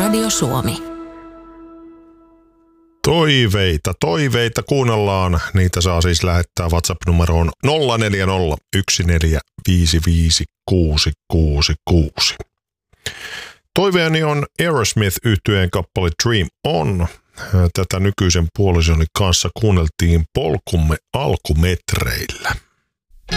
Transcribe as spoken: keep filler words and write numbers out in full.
Radio Suomi. Toiveita, toiveita kuunnellaan. Niitä saa siis lähettää WhatsApp-numeroon nolla neljä nolla yksi neljä viisi viisi kuusi kuusi kuusi. Toiveeni on Aerosmith-yhtyeen kappale Dream On. Tätä nykyisen puolisoni kanssa kuunneltiin polkumme alkumetreillä.